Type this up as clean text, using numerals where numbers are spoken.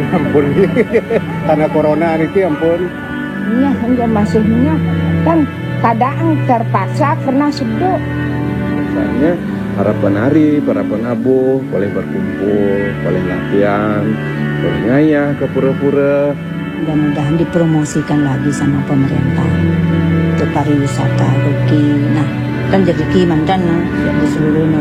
ampun. Karena corona niki ampun. Iya, hanya masihnya kan kadang terpaksa karena seduk. Misalnya harapan hari para penabuh boleh berkumpul, boleh latihan, boleh ngayah ke pura-pura. Mudah-mudahan dipromosikan lagi sama pemerintah untuk pariwisata, rezeki. Nah, kan rezeki mantan di seluruh Indonesia.